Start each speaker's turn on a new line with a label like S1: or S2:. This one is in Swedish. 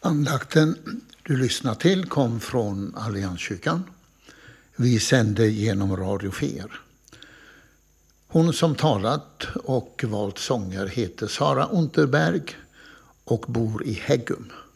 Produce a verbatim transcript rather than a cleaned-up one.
S1: Andakten du lyssnar till kom från Allianskyrkan. Vi sände genom Radio Fer. Hon som talat och valt sånger heter Sara Unterberg och bor i Häggum.